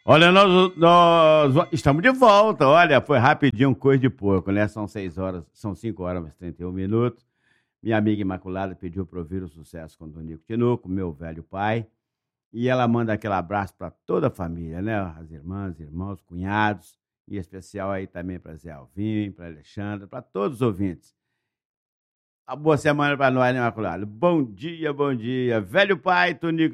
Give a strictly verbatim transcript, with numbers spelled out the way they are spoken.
Olha, nós, nós estamos de volta. Olha, foi rapidinho, coisa de porco, né? São seis horas, são cinco horas e trinta e um minutos. Minha amiga Imaculada pediu para ouvir o sucesso com o Donico Tinoco, meu velho pai. E ela manda aquele abraço para toda a família, né? As irmãs, irmãos, cunhados. Em especial aí também para Zé Alvim, para Alexandre, para todos os ouvintes. Uma boa semana para nós, né, Imaculada? Bom dia, bom dia. Velho pai, Tonico